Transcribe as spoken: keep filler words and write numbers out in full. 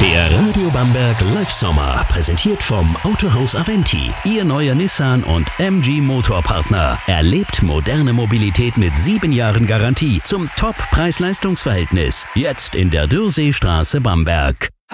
Der Radio Bamberg Live Sommer, präsentiert vom Autohaus Aventi, Ihr neuer Nissan und M G Motorpartner. Erlebt moderne Mobilität mit sieben Jahren Garantie zum Top-Preis-Leistungs-Verhältnis. Jetzt in der Dürrseestraße Bamberg.